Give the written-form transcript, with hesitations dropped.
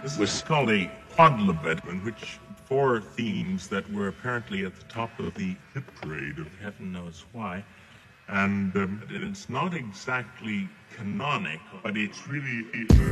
This was called a quadlibet, in which four themes that were apparently at the top of the hit parade of heaven knows why. And it's not exactly canonical, but it's really